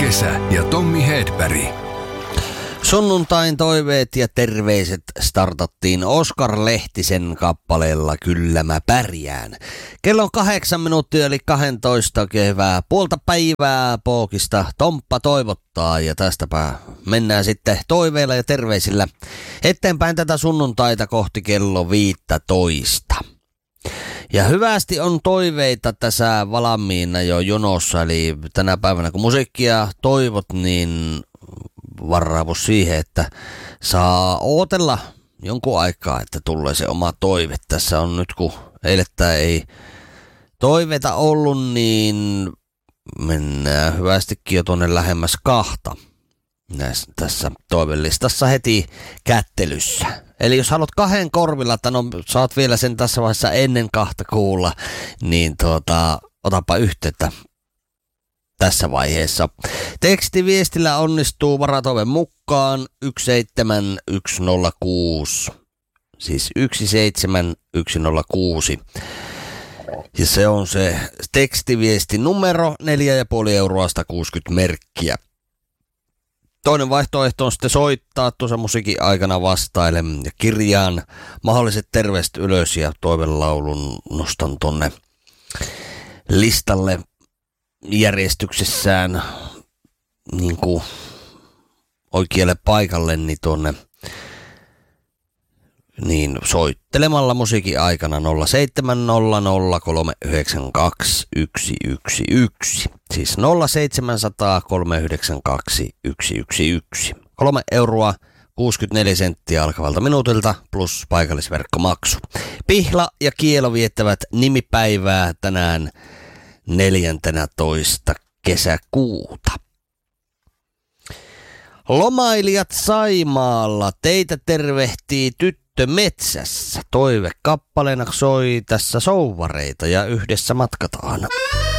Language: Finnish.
Kesä ja Tommi Hedberg. Sunnuntain toiveet ja terveiset startattiin Oskar Lehtisen kappaleella Kyllä mä pärjään. Kello on 8 minuuttia eli 12 kevää. Puolta päivää pookista Tomppa toivottaa ja tästäpä mennään sitten toiveilla ja terveisillä eteenpäin tätä sunnuntaita kohti kello 15. Ja hyvästi on toiveita tässä valmiina jo jonossa, eli tänä päivänä kun musiikkia toivot, niin varaavuus siihen, että saa ootella jonkun aikaa, että tulee se oma toive. Tässä on nyt, kun eilettäin ei toiveita ollut, niin mennään hyvästikin jo tuonne lähemmäs 2 tässä toivelistassa heti kättelyssä. Eli jos haluat 2 korvilla, että no saat vielä sen tässä vaiheessa ennen 2 kuulla, niin otapa yhteyttä tässä vaiheessa. Tekstiviestillä onnistuu varatoiven mukaan 17106. Siis 17106. Ja se on se tekstiviesti numero 4,5 euroa 160 merkkiä. Toinen vaihtoehto on sitten soittaa tuossa musiikin aikana vastaille ja kirjaan mahdolliset terveiset ylös ja toivelaulun nostan tonne listalle järjestyksessään niin kuin oikealle paikalle niin tuonne niin soittelemalla musiikin aikana 0700392111. Siis 0700392111. 3 euroa 64 senttiä alkavalta minuutilta plus paikallisverkkomaksu. Pihla ja Kielo viettävät nimipäivää tänään 14. kesäkuuta. Lomailijat Saimaalla, teitä tervehtii tyttö metsässä. Toive kappaleena soi tässä souvareita ja yhdessä matkataan.